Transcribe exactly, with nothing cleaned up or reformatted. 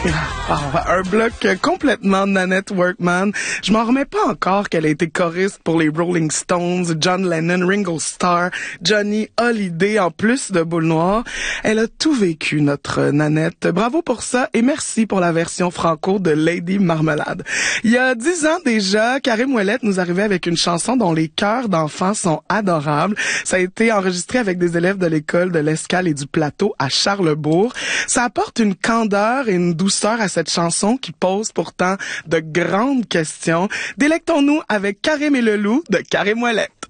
Ah, un bloc complètement Nanette Workman. Je m'en remets pas encore qu'elle a été choriste pour les Rolling Stones, John Lennon, Ringo Starr, Johnny Hallyday, en plus de Boule Noire. Elle a tout vécu, notre Nanette. Bravo pour ça et merci pour la version franco de Lady Marmelade. Il y a dix ans déjà, Karim Ouellette nous arrivait avec une chanson dont les chœurs d'enfants sont adorables. Ça a été enregistré avec des élèves de l'école de l'Escale et du Plateau à Charlesbourg. Ça apporte une candeur et une douceur à cette chanson qui pose pourtant de grandes questions. Délectons-nous avec Karim et le loup de Karim Ouellette.